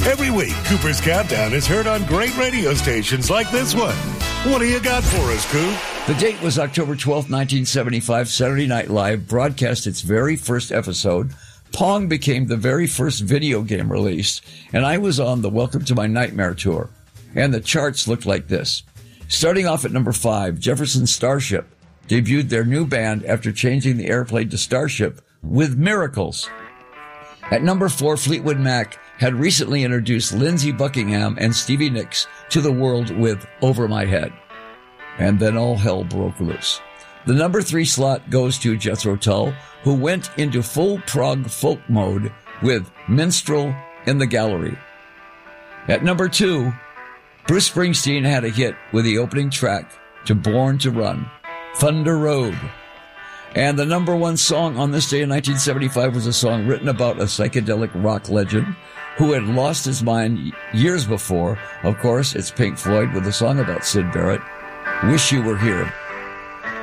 Every week, Cooper's Countdown is heard on great radio stations like this one. What do you got for us, Coop? The date was October 12th, 1975. Saturday Night Live broadcast its very first episode. Pong became the very first video game released, and I was on the Welcome to My Nightmare tour. And the charts looked like this. Starting off at number 5, Jefferson Starship debuted their new band after changing the airplane to Starship with Miracles. At number 4, Fleetwood Mac had recently introduced Lindsey Buckingham and Stevie Nicks to the world with Over My Head. And then all hell broke loose. The number 3 slot goes to Jethro Tull, who went into full prog folk mode with Minstrel in the Gallery. At number 2, Bruce Springsteen had a hit with the opening track to Born to Run, Thunder Road. And the number 1 song on this day in 1975 was a song written about a psychedelic rock legend who had lost his mind years before. Of course, it's Pink Floyd with a song about Syd Barrett, Wish You Were Here.